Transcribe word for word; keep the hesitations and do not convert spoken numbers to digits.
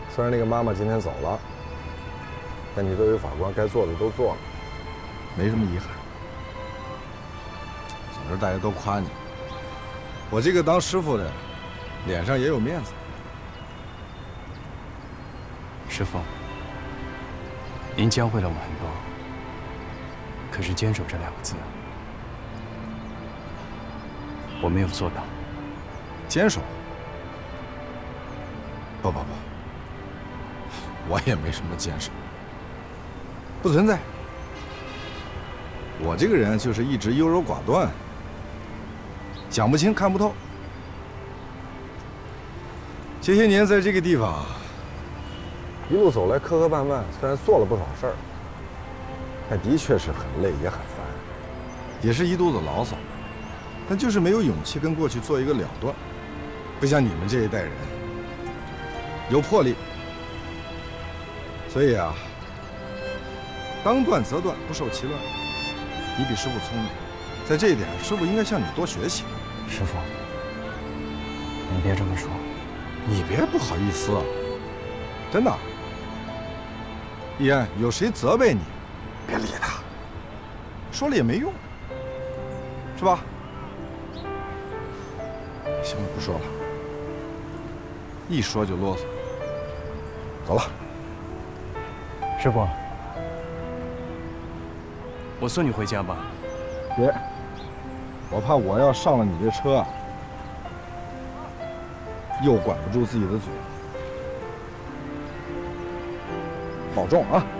虽然那个妈妈今天走了，但你作为法官，该做的都做了，没什么遗憾。总之大家都夸你，我这个当师傅的，脸上也有面子。 师傅，您教会了我很多，可是坚守这两个字，我没有做到。 坚守？不不不，我也没什么坚守，不存在。我这个人就是一直优柔寡断，讲不清看不透。这些年在这个地方一路走来，磕磕绊绊，虽然做了不少事儿，但的确是很累也很烦，也是一肚子牢骚，但就是没有勇气跟过去做一个了断，不像你们这一代人有魄力。所以啊，当断则断，不受其乱。你比师傅聪明，在这一点，师傅应该向你多学习。 师傅，您别这么说。 你别不好意思，真的。易安，有谁责备你，别理他，说了也没用，是吧？行了，不说了，一说就啰嗦。走了。 师傅，我送你回家吧。 别，我怕我要上了你这车，又管不住自己的嘴。保重啊！